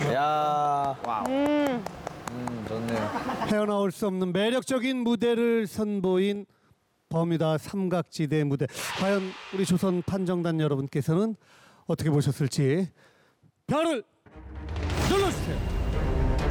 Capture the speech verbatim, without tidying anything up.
야, 음. 음, 좋네요. 헤어나올 수 없는 매력적인 무대를 선보인 버뮤다 삼각지대 무대. 과연 우리 조선 판정단 여러분께서는 어떻게 보셨을지 별을 눌러주세요.